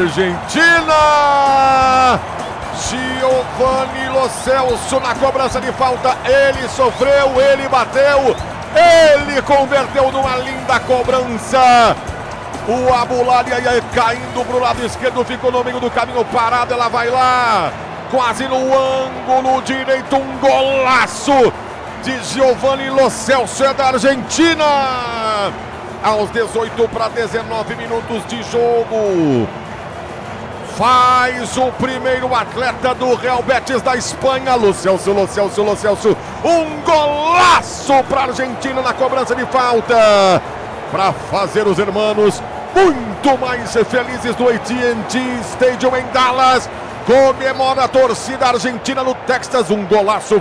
Argentina. Giovanni Lo Celso na cobrança de falta. Ele sofreu, ele bateu, ele converteu numa linda cobrança. O Abulalia ia caindo para o lado esquerdo, ficou no meio do caminho parado. Ela vai lá, quase no ângulo direito. Um golaço de Giovanni Lo Celso, é da Argentina. Aos 18 para 19 minutos de jogo. Faz o primeiro atleta do Real Betis da Espanha, Lo Celso. Um golaço para a Argentina na cobrança de falta, para fazer os irmãos muito mais felizes do AT&T Stadium em Dallas. Comemora a torcida argentina no Texas. Um golaço,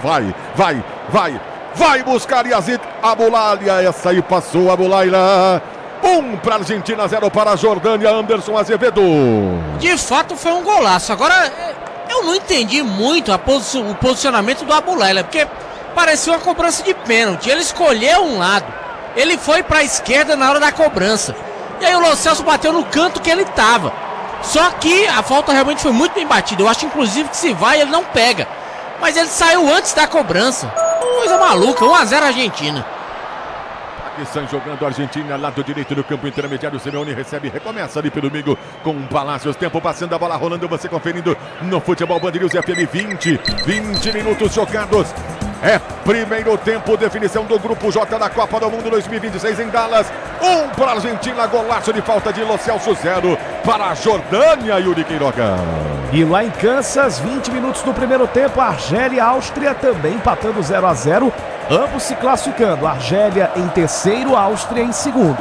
vai buscar Yazid Abulalia. Essa aí passou, Abulaila. 1 para a Argentina, 0 para a Jordânia. Anderson Azevedo. De fato foi um golaço. Agora, eu não entendi muito o posicionamento do Abulaila, porque parecia uma cobrança de pênalti. Ele escolheu um lado, ele foi para a esquerda na hora da cobrança, e aí o Lo Celso bateu no canto que ele estava. Só que a falta realmente foi muito bem batida. Eu acho inclusive que se vai ele não pega, mas ele saiu antes da cobrança. Coisa maluca. 1-0 Argentina. Estão jogando a Argentina, lado direito do campo intermediário. Simeone recebe, recomeça ali pelo meio com o Palácios. Tempo passando, a bola rolando, você conferindo no Futebol Band News FM. 20 minutos jogados. É primeiro tempo, definição do Grupo J da Copa do Mundo 2026 em Dallas. 1 para a Argentina, golaço de falta de Lo Celso. 0 para a Jordânia, Yuri Queiroga. E lá em Kansas, 20 minutos do primeiro tempo, Argélia e Áustria também empatando 0-0. Ambos se classificando, Argélia em terceiro, Áustria em segundo.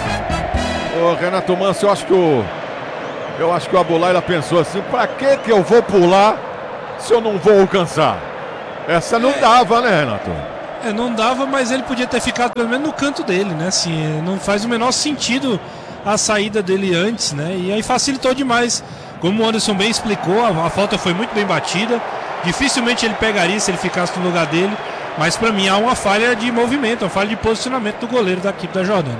Ô Renato Manso, eu acho que o Abulaila pensou assim: pra que eu vou pular se eu não vou alcançar? Essa não dava, né, Renato? Não dava, mas ele podia ter ficado pelo menos no canto dele, né? Assim, não faz o menor sentido a saída dele antes, né? E aí facilitou demais. Como o Anderson bem explicou, a falta foi muito bem batida. Dificilmente ele pegaria se ele ficasse no lugar dele. Mas para mim há uma falha de movimento, uma falha de posicionamento do goleiro da equipe da Jordânia.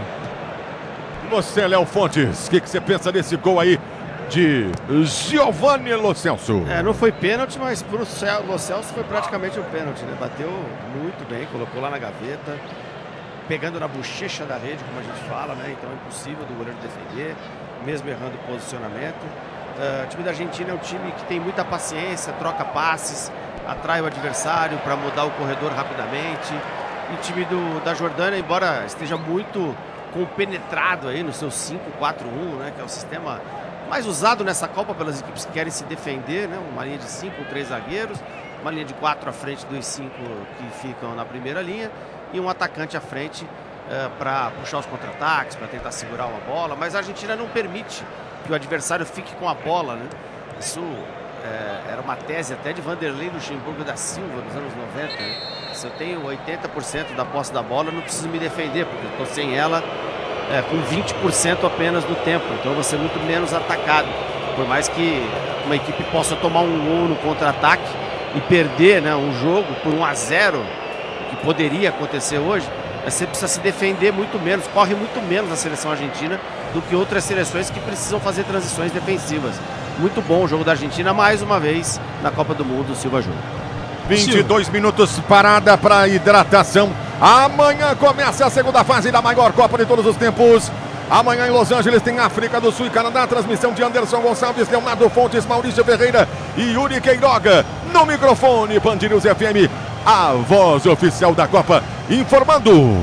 Você, Léo Fontes, o que você pensa desse gol aí de Giovanni Lo Celso? Não foi pênalti, mas pro Lo Celso foi praticamente um pênalti, né? Bateu muito bem, colocou lá na gaveta, pegando na bochecha da rede, como a gente fala, né? Então é impossível do goleiro defender, mesmo errando o posicionamento. O time da Argentina é um time que tem muita paciência, troca passes, atrai o adversário para mudar o corredor rapidamente. E o time da Jordânia, embora esteja muito compenetrado aí no seu 5-4-1, né, que é o sistema mais usado nessa Copa pelas equipes que querem se defender, né, uma linha de 5 com 3 zagueiros, uma linha de 4 à frente dos 5 que ficam na primeira linha e um atacante à frente para puxar os contra-ataques, para tentar segurar uma bola. Mas a Argentina não permite que o adversário fique com a bola, né? Isso era uma tese até de Vanderlei Luxemburgo da Silva nos anos 90, né? Se eu tenho 80% da posse da bola, eu não preciso me defender, porque eu estou sem ela com 20% apenas do tempo, então eu vou ser muito menos atacado. Por mais que uma equipe possa tomar um gol no contra-ataque e perder, né, um jogo por 1-0, que poderia acontecer hoje, você precisa se defender muito menos, corre muito menos a seleção argentina do que outras seleções que precisam fazer transições defensivas. Muito bom o jogo da Argentina, mais uma vez, na Copa do Mundo, Silva Júnior. 22 minutos, parada para hidratação. Amanhã começa a segunda fase da maior Copa de todos os tempos. Amanhã em Los Angeles tem África do Sul e Canadá. Transmissão de Anderson Gonçalves, Leonardo Fontes, Maurício Ferreira e Yuri Queiroga. No microfone, Band News FM, a voz oficial da Copa, informando.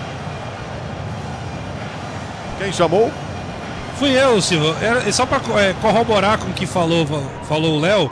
Quem chamou? Fui eu, Silva. Só para corroborar com o que falou o Léo,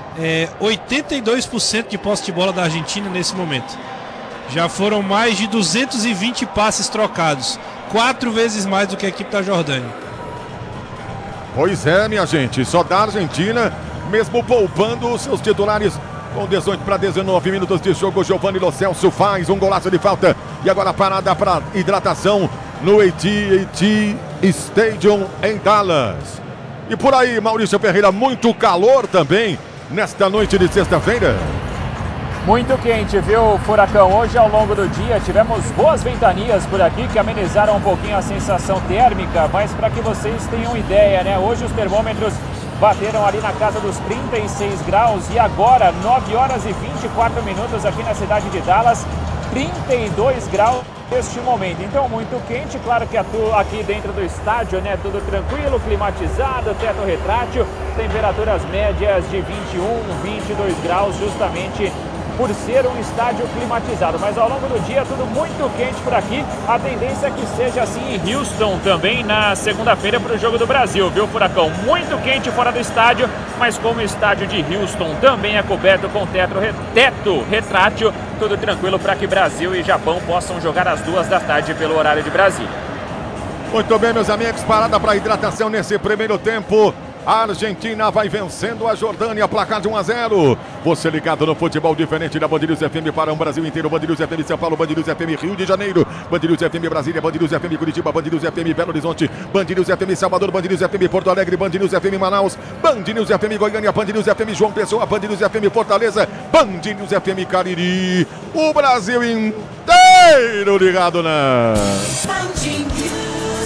82% de posse de bola da Argentina nesse momento. Já foram mais de 220 passes trocados, 4 vezes mais do que a equipe da Jordânia. Pois é, minha gente, só da Argentina, mesmo poupando os seus titulares. Com 18 para 19 minutos de jogo, Giovanni Lo Celso faz um golaço de falta. E agora parada para hidratação no AT&T Stadium em Dallas. E por aí, Maurício Ferreira, muito calor também nesta noite de sexta-feira. Muito quente, viu, Furacão? Hoje, ao longo do dia, tivemos boas ventanias por aqui que amenizaram um pouquinho a sensação térmica, mas para que vocês tenham ideia, né? Hoje os termômetros bateram ali na casa dos 36 graus e agora, 9 horas e 24 minutos aqui na cidade de Dallas, 32 graus neste momento. Então, muito quente, claro que aqui dentro do estádio, né, tudo tranquilo, climatizado, teto retrátil, temperaturas médias de 21, 22 graus, justamente por ser um estádio climatizado. Mas ao longo do dia, tudo muito quente por aqui. A tendência é que seja assim em Houston também na segunda-feira para o Jogo do Brasil, viu, Furacão? Muito quente fora do estádio, mas como o estádio de Houston também é coberto com teto retrátil, tudo tranquilo para que Brasil e Japão possam jogar às 14h pelo horário de Brasília. Muito bem, meus amigos, parada para hidratação nesse primeiro tempo. A Argentina vai vencendo a Jordânia, placar de 1-0. Você ligado no futebol diferente da Band News FM para o Brasil inteiro. Band News FM São Paulo, Band News FM Rio de Janeiro, Band News FM Brasília, Band News FM Curitiba, Band News FM Belo Horizonte, Band News FM Salvador, Band News FM Porto Alegre, Band News FM Manaus, Band News FM Goiânia, Band News FM João Pessoa, Band News FM Fortaleza, Band News FM Cariri. O Brasil inteiro ligado na Band News.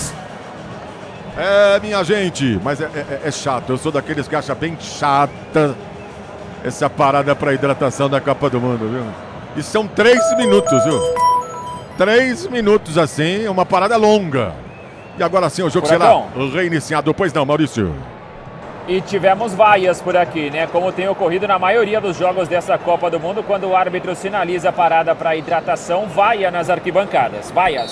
É, minha gente, mas é chato. Eu sou daqueles que acham bem chata essa parada para hidratação da Copa do Mundo, viu? E são 3 minutos, viu? 3 minutos assim, uma parada longa. E agora sim o jogo será reiniciado. Pois não, Maurício? E tivemos vaias por aqui, né? Como tem ocorrido na maioria dos jogos dessa Copa do Mundo, quando o árbitro sinaliza a parada para hidratação, vaias nas arquibancadas.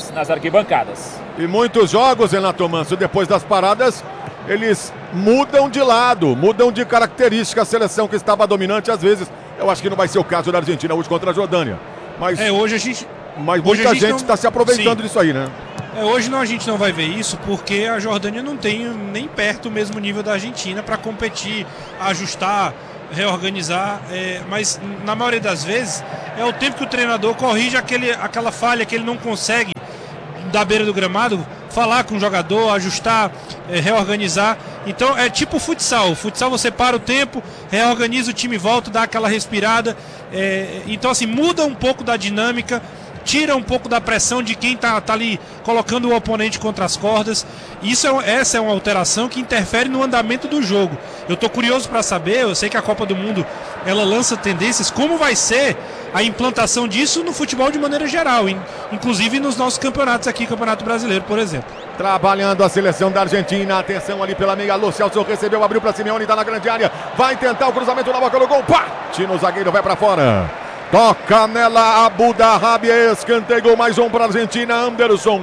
E muitos jogos, Renato Manso, depois das paradas, eles mudam de lado, mudam de característica. A seleção que estava dominante, às vezes, eu acho que não vai ser o caso da Argentina hoje contra a Jordânia. Mas, mas muita gente está se aproveitando disso aí, né? Hoje a gente não vai ver isso porque a Jordânia não tem nem perto o mesmo nível da Argentina para competir, ajustar, reorganizar, mas na maioria das vezes é o tempo que o treinador corrige aquela falha que ele não consegue da beira do gramado, falar com o jogador, ajustar, reorganizar. Então é tipo futsal. Futsal você para o tempo, reorganiza, o time volta, dá aquela respirada. Então assim, muda um pouco da dinâmica, tira um pouco da pressão de quem tá ali colocando o oponente contra as cordas. Essa é uma alteração que interfere no andamento do jogo. Eu tô curioso para saber, eu sei que a Copa do Mundo ela lança tendências, como vai ser a implantação disso no futebol de maneira geral, inclusive nos nossos campeonatos aqui, Campeonato Brasileiro, por exemplo. Trabalhando a seleção da Argentina, atenção ali pela meia, Lo Celso recebeu, abriu para Simeone, tá na grande área, vai tentar o cruzamento na boca do gol, bate no zagueiro, vai para fora. Toca nela, Abu Dhabi, escanteio, mais um para a Argentina, Anderson.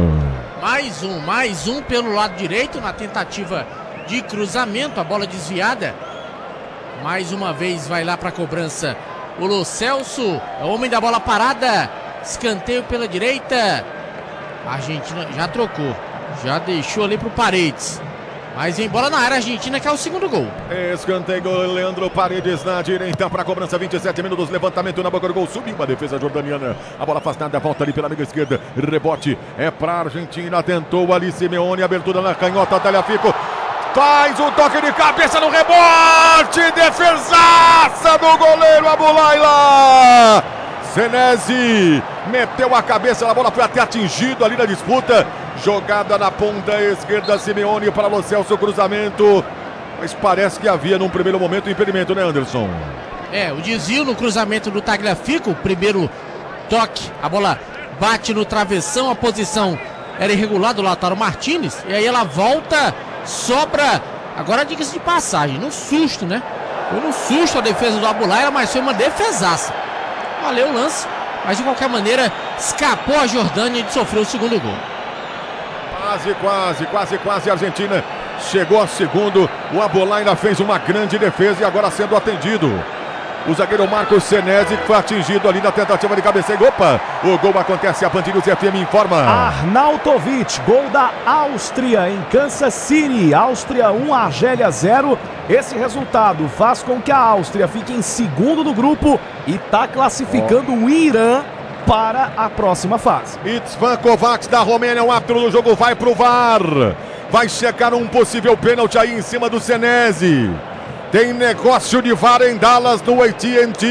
Mais um pelo lado direito na tentativa de cruzamento, a bola desviada. Mais uma vez vai lá para a cobrança o Lo Celso, é o homem da bola parada, escanteio pela direita. A Argentina já trocou, já deixou ali para o Paredes. Mas vem bola na área, Argentina que é o segundo gol. Escanteio, Leandro Paredes na direita para a cobrança, 27 minutos, levantamento na boca do gol, subiu a defesa jordaniana, a bola afastada, volta ali pela meia esquerda, rebote, é para a Argentina, tentou ali Simeone, abertura na canhota, Tagliafico, faz o toque de cabeça no rebote, defesaça do goleiro Abulaila. Senesi meteu a cabeça, a bola foi até atingido ali na disputa. Jogada na ponta esquerda, Simeone para Lo Celso, cruzamento. Mas parece que havia num primeiro momento impedimento, né, Anderson? O desvio no cruzamento do Tagliafico, o primeiro toque, a bola bate no travessão, a posição era irregular do Lautaro Martínez. E aí ela volta, sobra, agora diga-se de passagem, no susto, né? Foi no susto a defesa do Abulaila, mas foi uma defesaça. Valeu o lance, mas de qualquer maneira escapou a Jordânia de sofrer o segundo gol. Quase a Argentina chegou ao segundo. O Abulaila fez uma grande defesa e agora sendo atendido. O zagueiro Marcos Senesi foi atingido ali na tentativa de cabeceio. Opa, o gol acontece, a Band News FM informa. Arnautovic, gol da Áustria em Kansas City. Áustria 1, Argélia 0. Esse resultado faz com que a Áustria fique em segundo do grupo e está classificando o Irã para a próxima fase. Itzvan Kovacs da Romênia, o árbitro do jogo vai pro VAR. Vai checar um possível pênalti aí em cima do Senesi. Tem negócio de VAR em Dallas no AT&T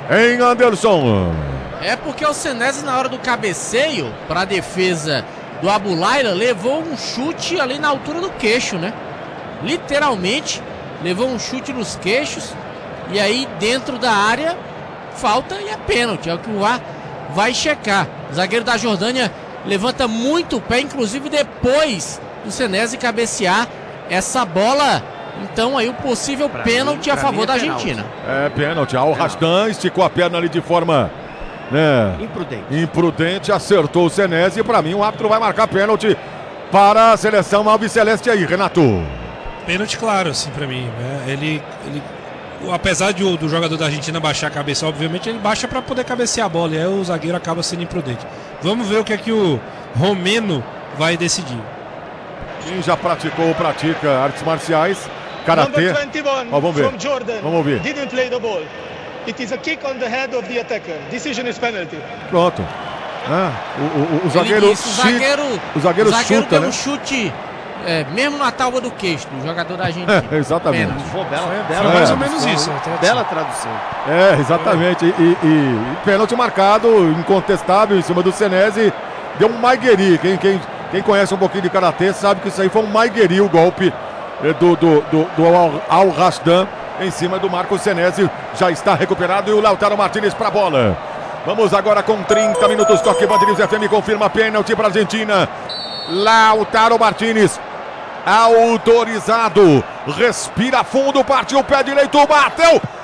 Hein, Anderson? É porque o Senesi, na hora do cabeceio para a defesa do Abulaila, levou um chute ali na altura do queixo, né? Literalmente, levou um chute nos queixos. E aí, dentro da área, falta e é pênalti. É o que o VAR vai checar. O zagueiro da Jordânia levanta muito o pé, inclusive depois do Senesi cabecear essa bola. Então aí o possível pênalti a favor da Argentina. É pênalti. Al Rasdan esticou a perna ali de forma, né, imprudente, acertou o Senesi. E para mim o árbitro vai marcar pênalti para a seleção albiceleste aí, Renato. Pênalti claro, assim, para mim. Ele apesar do jogador da Argentina baixar a cabeça, obviamente ele baixa para poder cabecear a bola, e aí o zagueiro acaba sendo imprudente. Vamos ver o que é que o Romeno vai decidir. Quem já praticou ou pratica artes marciais, karatê. Vamos ver. Vamos ouvir. Didn't play the ball. It is a kick on the head of the attacker. Decision is penalty. Pronto. O zagueiro o zagueiro chuta, deu né? um chute mesmo na tábua do queixo do jogador da Argentina. Exatamente. Mais ou menos isso. Bela tradução. Exatamente. E pênalti marcado, incontestável, em cima do Senesi. Deu um maigueri. Quem conhece um pouquinho de karatê sabe que isso aí foi um maigueri, o golpe do Al Rasdan em cima do Marco Senesi. Já está recuperado e o Lautaro Martinez para a bola. Vamos agora com 30 minutos. Toque Band News FM confirma pênalti para a Argentina. Lautaro Martinez autorizado. Respira fundo, partiu o pé direito, bateu.